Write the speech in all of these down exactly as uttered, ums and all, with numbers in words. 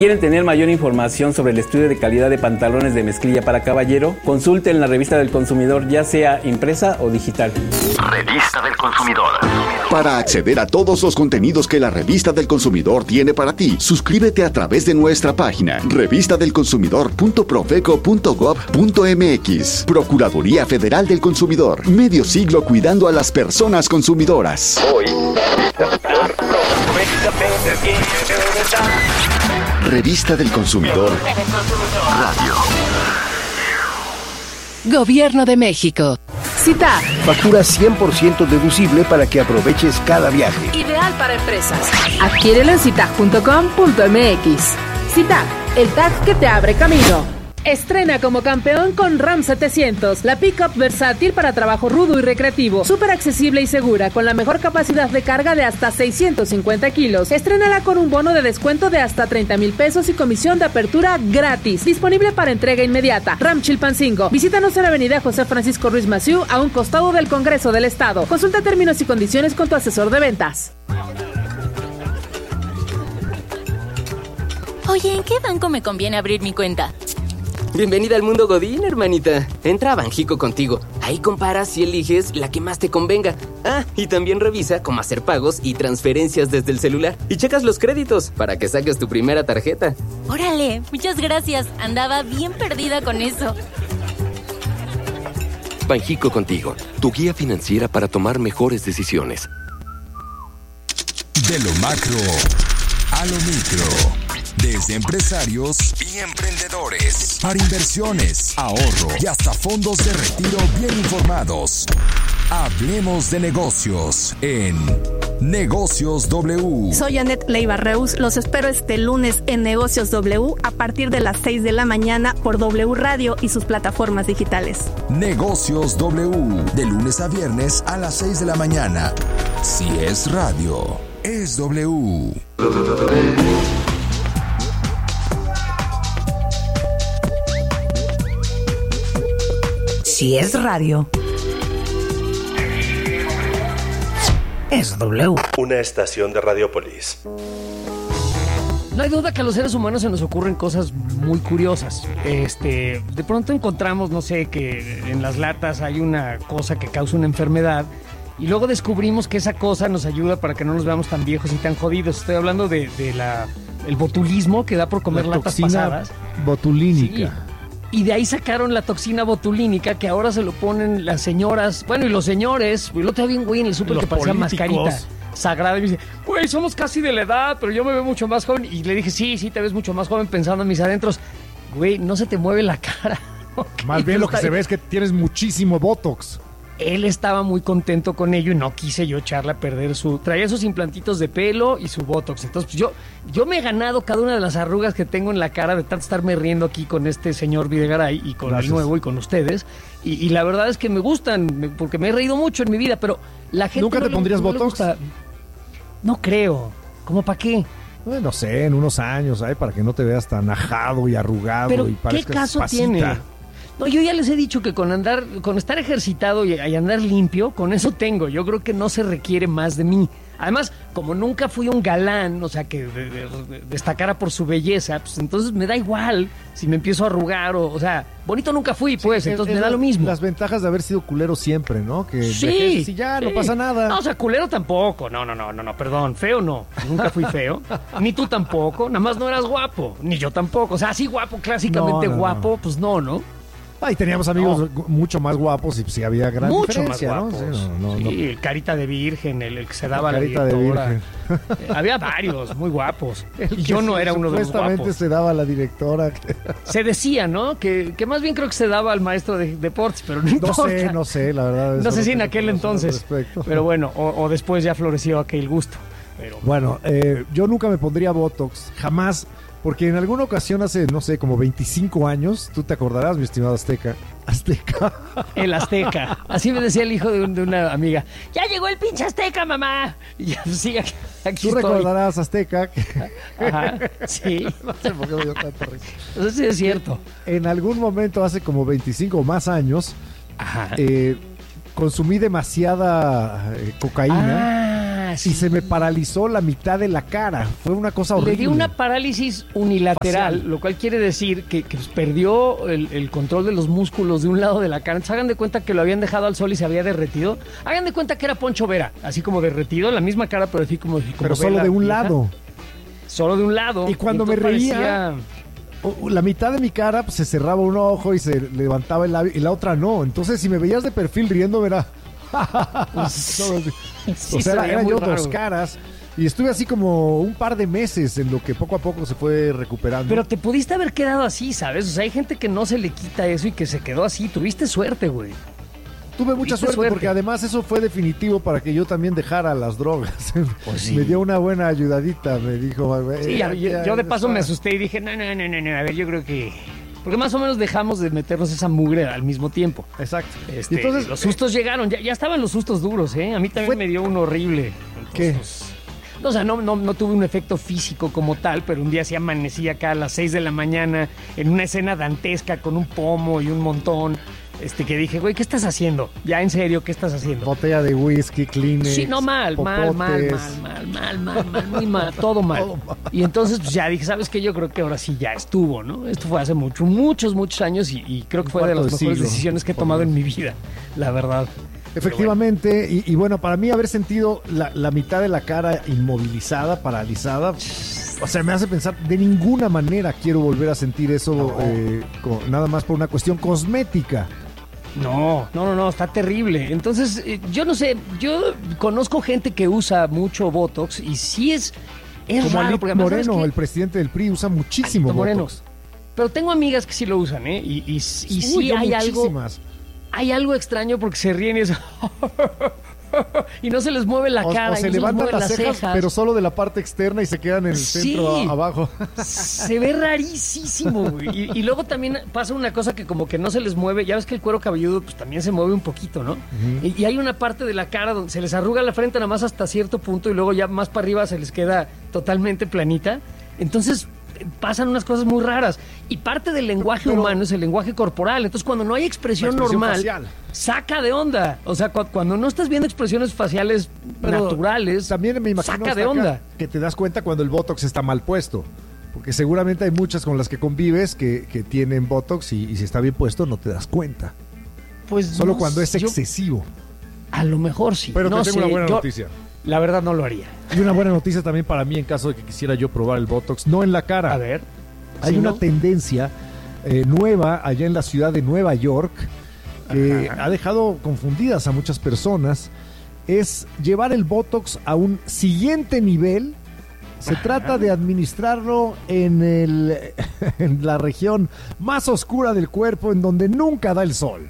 ¿Quieren tener mayor información sobre el estudio de calidad de pantalones de mezclilla para caballero? Consulten la Revista del Consumidor, ya sea impresa o digital. Revista del Consumidor. Para acceder a todos los contenidos que la Revista del Consumidor tiene para ti, suscríbete a través de nuestra página revista del consumidor punto profeco punto gob punto mx. Procuraduría Federal del Consumidor. Medio siglo cuidando a las personas consumidoras. Hoy. Revista del Consumidor Radio. Gobierno de México. CITAC. Factura cien por ciento deducible para que aproveches cada viaje. Ideal para empresas. Adquiérelo en citac punto com punto mx. CITAC, el tag que te abre camino. Estrena como campeón con RAM setecientos, la pick-up versátil para trabajo rudo y recreativo, súper accesible y segura, con la mejor capacidad de carga de hasta seiscientos cincuenta kilos. Estrénala con un bono de descuento de hasta treinta mil pesos y comisión de apertura gratis. Disponible para entrega inmediata. RAM Chilpancingo. Visítanos en Avenida José Francisco Ruiz Massieu, a un costado del Congreso del Estado. Consulta términos y condiciones con tu asesor de ventas. Oye, ¿en qué banco me conviene abrir mi cuenta? Bienvenida al mundo Godín, hermanita. Entra a Banjico Contigo. Ahí comparas y eliges la que más te convenga. Ah, y también revisa cómo hacer pagos y transferencias desde el celular. Y checas los créditos para que saques tu primera tarjeta. Órale, muchas gracias. Andaba bien perdida con eso. Banjico Contigo, tu guía financiera para tomar mejores decisiones. De lo macro a lo micro. Desde empresarios y emprendedores, para inversiones, ahorro y hasta fondos de retiro bien informados. Hablemos de negocios en Negocios W. Soy Anet Leiva Reus. Los espero este lunes en Negocios W a partir de las seis de la mañana por W Radio y sus plataformas digitales. Negocios W, de lunes a viernes a las seis de la mañana. Si es radio, es W. Si es radio, es W. Una estación de Radiopolis. No hay duda que a los seres humanos se nos ocurren cosas muy curiosas. Este, de pronto encontramos, no sé, que en las latas hay una cosa que causa una enfermedad y luego descubrimos que esa cosa nos ayuda para que no nos veamos tan viejos y tan jodidos. Estoy hablando de, de la, el botulismo que da por comer la latas toxina pasadas. Botulínica. Sí. Y de ahí sacaron la toxina botulínica que ahora se lo ponen las señoras, bueno, y los señores. Yo lo tenía bien, güey, en el súper que parecía mascarita sagrada. Y me dice, güey, somos casi de la edad, pero yo me veo mucho más joven. Y le dije, sí, sí, te ves mucho más joven pensando en mis adentros. Güey, no se te mueve la cara. Okay, más bien lo que se ve es que tienes muchísimo Botox. Él estaba muy contento con ello y no quise yo echarle a perder su... Traía sus implantitos de pelo y su Botox. Entonces, pues yo, yo me he ganado cada una de las arrugas que tengo en la cara de tanto estarme riendo aquí con este señor Videgaray y con Gracias. El nuevo y con ustedes. Y, y la verdad es que me gustan, porque me he reído mucho en mi vida, pero la gente... ¿Nunca no te le, pondrías no Botox? No creo. ¿Cómo para qué? Eh, no sé, en unos años, ¿eh? Para que no te veas tan ajado y arrugado. Pero y ¿qué caso pasita. Tiene? No, yo ya les he dicho que con andar, con estar ejercitado y, y andar limpio, con eso tengo. Yo creo que no se requiere más de mí. Además, como nunca fui un galán, o sea, que de, de, de, destacara por su belleza, pues entonces me da igual si me empiezo a arrugar o, o sea, bonito nunca fui, pues, sí, entonces es, me da es lo mismo. Las ventajas de haber sido culero siempre, ¿no? Que sí, y ya, sí. no pasa nada. No, o sea, culero tampoco. No, no, no, no, no, perdón, feo no. Nunca fui feo. Ni tú tampoco, nada más no eras guapo. Ni yo tampoco. O sea, así guapo, clásicamente no, no, guapo, no. pues no, ¿no? Ah, y teníamos amigos no. mucho más guapos y sí había gran mucho diferencia, más guapos. ¿no? Sí, no, no, sí no. el carita de virgen, el, el que se daba la carita la directora. De virgen. Eh, había varios muy guapos. El y yo no era uno de los guapos. Supuestamente se daba a la directora. Se decía, ¿no? Que, que más bien creo que se daba al maestro de deportes, pero no importa. No sé, no sé, la verdad. No sé si en aquel entonces. Pero bueno, o, o después ya floreció aquel gusto. Pero... Bueno, eh, yo nunca me pondría Botox, jamás. Porque en alguna ocasión hace, no sé, como veinticinco años, tú te acordarás, mi estimado Azteca. Azteca. El Azteca. Así me decía el hijo de, un, de una amiga. ¡Ya llegó el pinche Azteca, mamá! Y ya, sí, aquí, aquí Tú estoy. recordarás, Azteca. Que... Ajá, sí. No sé por qué me dio tanta risa. Eso sí es cierto. En algún momento, hace como veinticinco o más años, Ajá. Eh, consumí demasiada eh, cocaína. Ah, Ah, sí. Y se me paralizó la mitad de la cara. Fue una cosa horrible. Le dio una parálisis unilateral, facial, lo cual quiere decir que, que perdió el, el control de los músculos de un lado de la cara. Entonces hagan de cuenta que lo habían dejado al sol y se había derretido. Hagan de cuenta que era Poncho Vera, así como derretido, la misma cara, pero así como... como pero solo de un vieja. lado. Solo de un lado. Y cuando y me reía... Parecía... La mitad de mi cara pues, se cerraba un ojo y se levantaba el labio y la otra no. Entonces, si me veías de perfil riendo, verá. Sí, o sea, era, eran yo raro. Dos caras. Y estuve así como un par de meses en lo que poco a poco se fue recuperando. Pero te pudiste haber quedado así, ¿sabes? O sea, hay gente que no se le quita eso y que se quedó así. Tuviste suerte, güey. Tuve mucha suerte, suerte porque además eso fue definitivo para que yo también dejara las drogas. Pues sí. Me dio una buena ayudadita, me dijo. Sí, ya, yo, yo de paso me asusté y dije, no, no, no, no, no, a ver, yo creo que... Porque más o menos dejamos de meternos esa mugre al mismo tiempo. Exacto. Este, y entonces los sustos eh, llegaron, ya, ya estaban los sustos duros, ¿eh? A mí también fue... me dio uno horrible. Entonces, ¿qué? Pues, no, o sea, no, no, no tuve un efecto físico como tal, pero un día sí amanecí acá a las seis de la mañana en una escena dantesca con un pomo y un montón. Este, que dije, güey, ¿qué estás haciendo? Ya, en serio, ¿qué estás haciendo? Botella de whisky, Kleenex. Sí, no, mal, mal, mal, mal, mal, mal, mal, mal, muy mal, todo mal. todo mal. Y entonces, pues ya dije, ¿sabes qué? Yo creo que ahora sí ya estuvo, ¿no? Esto fue hace mucho, muchos, muchos años y, y creo que fue de las mejores decisiones que he tomado en mi vida, la verdad. Efectivamente, bueno. y, y bueno, para mí haber sentido la, la mitad de la cara inmovilizada, paralizada, o sea, me hace pensar, de ninguna manera quiero volver a sentir eso, no. eh, con, nada más por una cuestión cosmética. No, no, no, no, está terrible. Entonces, eh, yo no sé, yo conozco gente que usa mucho Botox y sí es, es como raro. Alito Moreno, el presidente del P R I, usa muchísimo Alito Botox. Moreno. Pero tengo amigas que sí lo usan, ¿eh? Y, y, y sí Uy, hay muchísimas. algo... Hay algo extraño porque se ríen y es... y no se les mueve la o, cara. O se no levantan se las, las cejas, cejas, pero solo de la parte externa y se quedan en el sí, centro a, abajo. Se ve rarísimo, güey. Y, y luego también pasa una cosa que como que no se les mueve. Ya ves que el cuero cabelludo pues también se mueve un poquito, ¿no? Uh-huh. Y, y hay una parte de la cara donde se les arruga la frente nada más hasta cierto punto y luego ya más para arriba se les queda totalmente planita. Entonces... pasan unas cosas muy raras y parte del lenguaje pero, humano es el lenguaje corporal. Entonces cuando no hay expresión, expresión normal facial. Saca de onda. O sea, cu- cuando no estás viendo expresiones faciales pero naturales, también me imagino saca de onda. Que te das cuenta cuando el Botox está mal puesto, porque seguramente hay muchas con las que convives que, que tienen Botox y, y si está bien puesto no te das cuenta. Pues solo no, cuando es yo, excesivo. A lo mejor sí. Pero no te tengo sé, una buena yo, noticia. La verdad no lo haría. Y una buena noticia también para mí en caso de que quisiera yo probar el Botox, no en la cara. A ver. Hay ¿sí, una no? tendencia eh, nueva allá en la ciudad de Nueva York que Ajá. ha dejado confundidas a muchas personas. Es llevar el Botox a un siguiente nivel. Se Ajá. trata de administrarlo en, el, en la región más oscura del cuerpo, en donde nunca da el sol.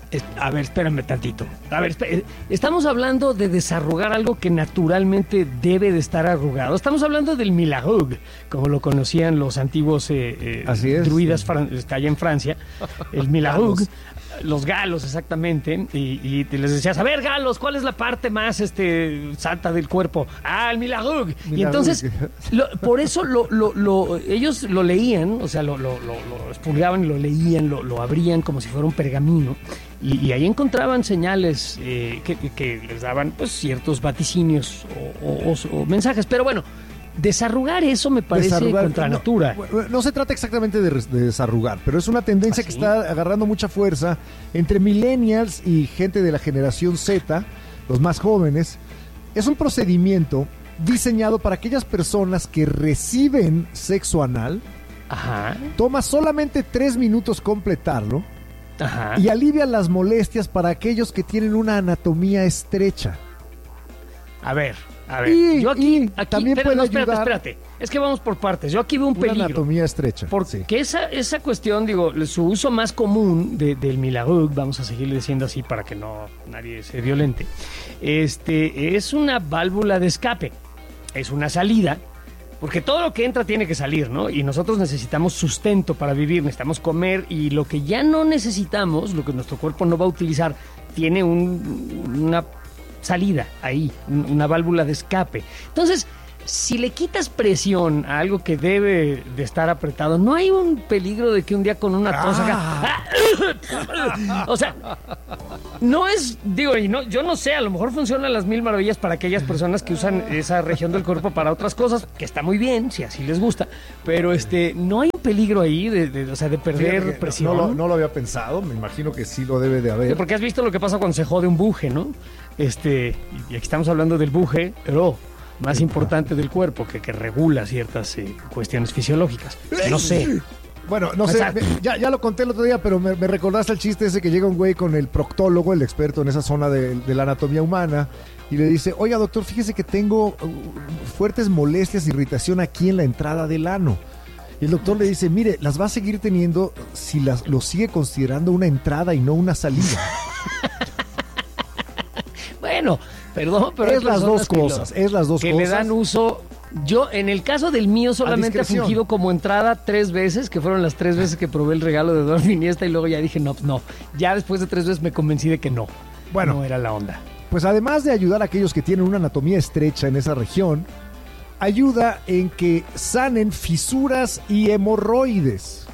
A ver, espérame tantito. A ver, espérame. Estamos hablando de desarrugar algo que naturalmente debe de estar arrugado. Estamos hablando del Milagug, como lo conocían los antiguos eh, eh, Así es. druidas fran- allá en Francia. El Milagug, los galos exactamente. Y, y te les decías, a ver, galos, ¿cuál es la parte más este, santa del cuerpo? Ah, el Milagug. Milagug. Y entonces, lo, por eso lo, lo, lo, ellos lo leían, o sea, lo, lo, lo, lo expurgaban y lo leían, lo, lo abrían como si fuera un pergamino. Y, y ahí encontraban señales eh, que, que les daban pues ciertos vaticinios o, o, o, o mensajes. Pero bueno, desarrugar eso me parece desarrugar, contra no, natura. No, no se trata exactamente de, de desarrugar, pero es una tendencia ¿Ah, que sí? está agarrando mucha fuerza entre millennials y gente de la generación Z, los más jóvenes. Es un procedimiento diseñado para aquellas personas que reciben sexo anal. Ajá. Toma solamente tres minutos completarlo. Ajá. Y alivia las molestias para aquellos que tienen una anatomía estrecha. A ver, a ver. Y, yo aquí, y aquí también espérate, puede no, espérate, ayudar. espérate. Es que vamos por partes. Yo aquí veo un una peligro. anatomía estrecha. Porque sí. esa, esa cuestión, digo, su uso más común de, del Milagug, vamos a seguirle diciendo así para que no nadie se violente, este, es una válvula de escape. Es una salida. Porque todo lo que entra tiene que salir, ¿no? Y nosotros necesitamos sustento para vivir, necesitamos comer y lo que ya no necesitamos, lo que nuestro cuerpo no va a utilizar, tiene un, una salida ahí, una válvula de escape. Entonces, si le quitas presión a algo que debe de estar apretado, no hay un peligro de que un día con una tos... Ah. o sea, No es, digo, y no, yo no sé, a lo mejor funciona a las mil maravillas para aquellas personas que usan esa región del cuerpo para otras cosas, que está muy bien, si así les gusta, pero este, no hay un peligro ahí de, de, o sea, de perder presión. No, no, no lo había pensado, me imagino que sí lo debe de haber. Porque has visto lo que pasa cuando se jode un buje, ¿no? Este, y aquí estamos hablando del buje, pero más importante del cuerpo, que, que regula ciertas eh, cuestiones fisiológicas. No sé. Bueno, no sé, me, ya, ya lo conté el otro día, pero me, me recordaste el chiste ese que llega un güey con el proctólogo, el experto en esa zona de, de la anatomía humana, y le dice, oiga doctor, fíjese que tengo uh, fuertes molestias, irritación aquí en la entrada del ano. Y el doctor le dice, mire, las va a seguir teniendo si las, lo sigue considerando una entrada y no una salida. Bueno, perdón, pero es las dos cosas, lo, es las dos que cosas. Que le dan uso. Yo, en el caso del mío, solamente ha fungido como entrada tres veces, que fueron las tres veces que probé el regalo de Eduardo Iniesta, y luego ya dije, no, no. Ya después de tres veces me convencí de que no. Bueno, no era la onda. Pues además de ayudar a aquellos que tienen una anatomía estrecha en esa región, ayuda en que sanen fisuras y hemorroides.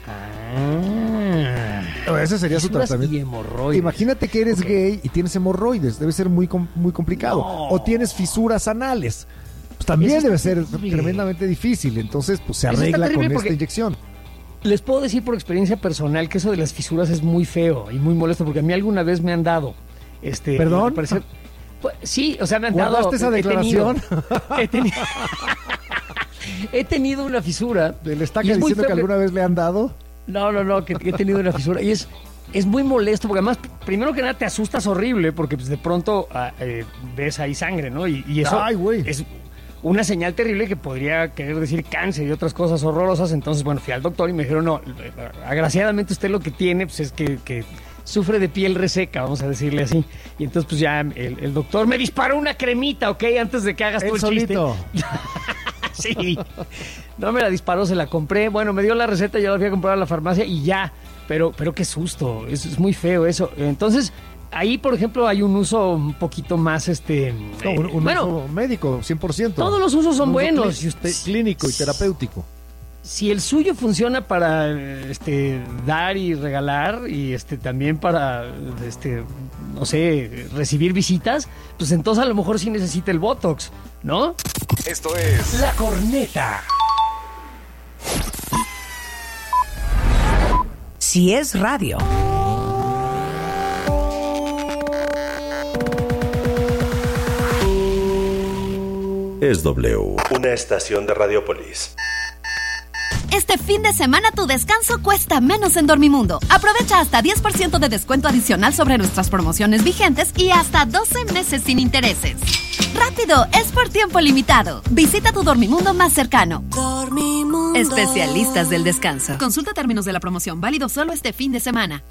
Ah, ese sería su tratamiento. Y hemorroides. Imagínate que eres okay. gay y tienes hemorroides, debe ser muy, muy complicado. No. O tienes fisuras anales. Pues también debe ser terrible. Tremendamente difícil, entonces pues se arregla con esta inyección. Les puedo decir por experiencia personal que eso de las fisuras es muy feo y muy molesto, porque a mí alguna vez me han dado este ¿Perdón? Parece, pues, sí, o sea, me han dado. ¿Guardaste esa declaración? He tenido, he tenido una fisura. ¿Le está diciendo que alguna vez le han dado? No, no, no, que, que he tenido una fisura y es Es muy molesto porque además, primero que nada, te asustas horrible porque pues, de pronto eh, ves ahí sangre, ¿no? Y, y eso Ay, güey. es una señal terrible que podría querer decir cáncer y otras cosas horrorosas. Entonces, bueno, fui al doctor y me dijeron, no, agraciadamente usted lo que tiene pues, es que, que sufre de piel reseca, vamos a decirle así. Y entonces, pues ya el, el doctor me disparó una cremita, ¿ok? Antes de que hagas tú el solito. chiste. Sí. No me la disparó, se la compré. Bueno, me dio la receta, yo la fui a comprar a la farmacia y ya. Pero, pero qué susto, es, es muy feo eso. Entonces, ahí, por ejemplo, hay un uso un poquito más, este... No, un, un bueno, uso médico, cien por ciento. Todos los usos son un buenos. Uso clí- usted, clínico y terapéutico. Si el suyo funciona para este, dar y regalar y este, también para, este, no sé, recibir visitas, pues entonces a lo mejor sí necesita el Botox, ¿no? Esto es La Corneta. Si es radio. Es W, una estación de Radiopolis. Este fin de semana tu descanso cuesta menos en Dormimundo. Aprovecha hasta diez por ciento de descuento adicional sobre nuestras promociones vigentes y hasta doce meses sin intereses. ¡Rápido! Es por tiempo limitado. Visita tu Dormimundo más cercano. Dormimundo. Especialistas del descanso. Consulta términos de la promoción. Válido solo este fin de semana.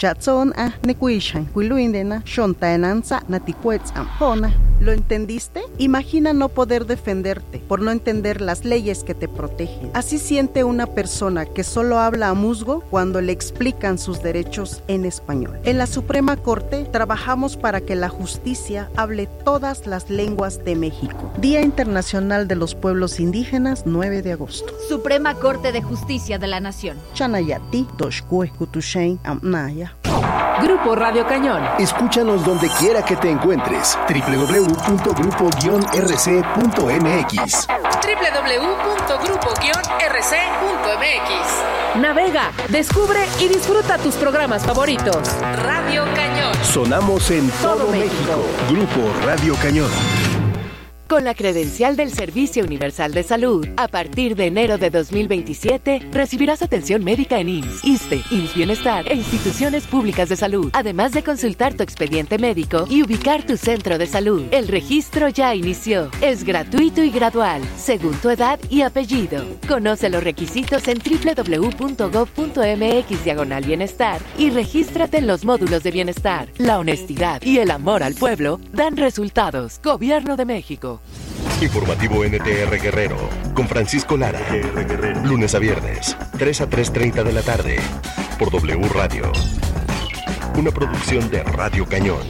¿Lo entendiste? Imagina no poder defenderte por no entender las leyes que te protegen. Así siente una persona que solo habla a musgo cuando le explican sus derechos en español. En la Suprema Corte trabajamos para que la justicia hable todas las lenguas de México. Día Internacional de los Pueblos Indígenas, nueve de agosto. Suprema Corte de Justicia de la Nación. Chanayati, Doshkue, Kutushain, Amnaya. Grupo Radio Cañón. Escúchanos donde quiera que te encuentres. doble u doble u doble u punto grupo guion r c punto m x. doble u doble u doble u punto grupo guion r c punto m x. Navega, descubre y disfruta tus programas favoritos. Radio Cañón. Sonamos en todo, todo México. México. Grupo Radio Cañón. Con la credencial del Servicio Universal de Salud, a partir de enero de dos mil veintisiete, recibirás atención médica en I M S S, ISSSTE, I M S S Bienestar e instituciones públicas de salud, además de consultar tu expediente médico y ubicar tu centro de salud. El registro ya inició. Es gratuito y gradual, según tu edad y apellido. Conoce los requisitos en doble u doble u doble u punto gob punto m x diagonal bienestar y regístrate en los módulos de bienestar. La honestidad y el amor al pueblo dan resultados. Gobierno de México. Informativo N T R Guerrero, con Francisco Lara. Lunes a viernes, tres a tres treinta de la tarde, por W Radio. Una producción de Radio Cañón.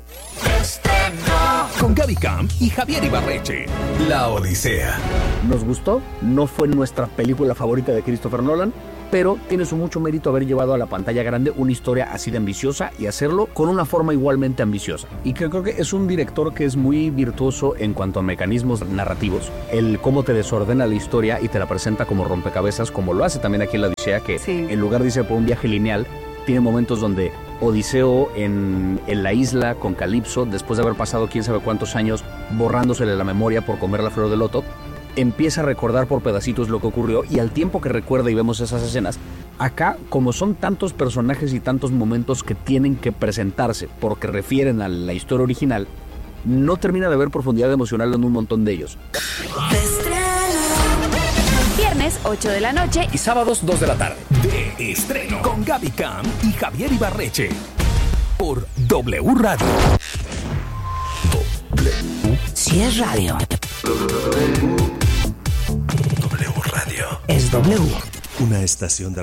Con Gaby Camp y Javier Ibarreche. La Odisea. ¿Nos gustó? ¿No fue nuestra película favorita de Christopher Nolan? pero tiene su mucho mérito haber llevado a la pantalla grande una historia así de ambiciosa y hacerlo con una forma igualmente ambiciosa. Y que creo que es un director que es muy virtuoso en cuanto a mecanismos narrativos, el cómo te desordena la historia y te la presenta como rompecabezas, como lo hace también aquí en La Odisea, que sí. En lugar de irse por un viaje lineal, tiene momentos donde Odiseo en, en la isla con Calipso, después de haber pasado quién sabe cuántos años borrándosele la memoria por comer la flor de loto, empieza a recordar por pedacitos lo que ocurrió, y al tiempo que recuerda y vemos esas escenas, acá, como son tantos personajes y tantos momentos que tienen que presentarse porque refieren a la historia original, no termina de haber profundidad emocional en un montón de ellos. Viernes, ocho de la noche y sábados, dos de la tarde. De estreno con Gaby Cam y Javier Ibarreche por W Radio. W. Si es radio. W Radio. Es W. Una estación de